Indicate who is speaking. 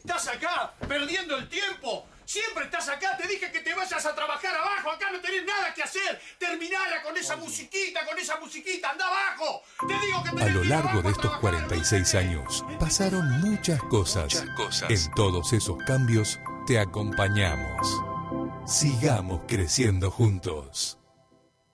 Speaker 1: Estás acá, perdiendo el tiempo. Siempre estás acá, te dije que te vayas a trabajar abajo, acá no tenés nada que hacer. Terminala con esa musiquita, anda abajo. Te digo que
Speaker 2: A lo largo de estos 46 años pasaron muchas cosas. En todos esos cambios te acompañamos. Sigamos creciendo juntos.